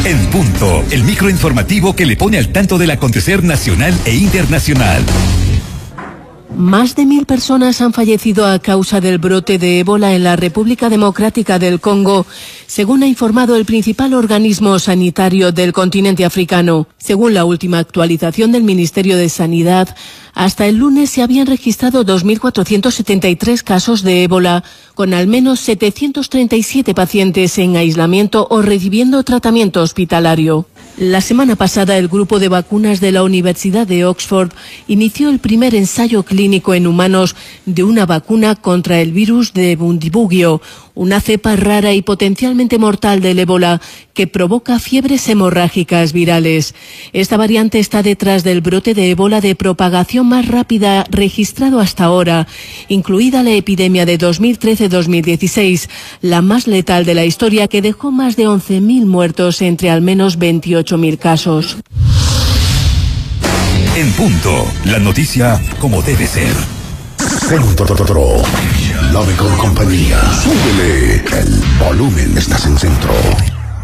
En Punto, el microinformativo que le pone al tanto del acontecer nacional e internacional. Más de 1.000 personas han fallecido a causa del brote de ébola en la República Democrática del Congo, según ha informado el principal organismo sanitario del continente africano. Según la última actualización del Ministerio de Sanidad, hasta el lunes se habían registrado 2.473 casos de ébola, con al menos 737 pacientes en aislamiento o recibiendo tratamiento hospitalario. La semana pasada, el grupo de vacunas de la Universidad de Oxford inició el primer ensayo clínico en humanos de una vacuna contra el virus de Bundibugyo, una cepa rara y potencialmente mortal del ébola que provoca fiebres hemorrágicas virales. Esta variante está detrás del brote de ébola de propagación más rápida registrado hasta ahora, incluida la epidemia de 2013-2016, la más letal de la historia, que dejó más de 11.000 muertos entre al menos 28.000 casos. En Punto, la noticia como debe ser. Centro, la mejor compañía. Súbele el volumen, estás en Centro.